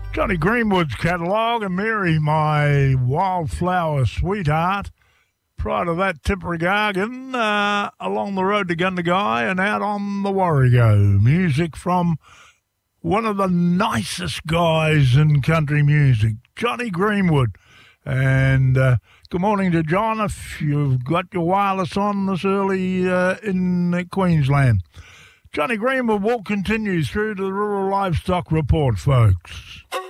Johnny Greenwood's catalogue and Mary, my wildflower sweetheart. Prior to that, Tippergargan, along the road to Gundagai and out on the Warrego. Music from one of the nicest guys in country music, Johnny Greenwood. And good morning to John if you've got your wireless on this early in Queensland. Johnny Greenwood will continue through to the Rural Livestock Report, folks.